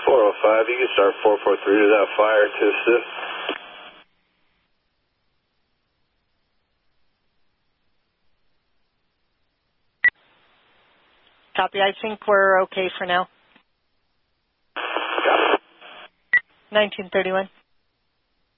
405, you can start 443 to that fire to assist. Copy. I think we're okay for now. 1931.